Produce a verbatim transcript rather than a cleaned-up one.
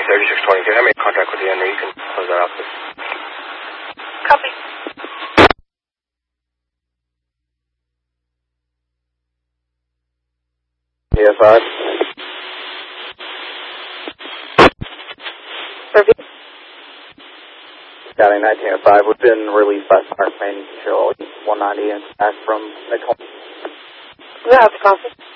thirty-six twenty-two. I made contact with the owner. You can close that out, please. Copy. P S I. Review. County nineteen oh five. We've been released by Fire Planning Control one ninety and back from Nicole. We have the coffee.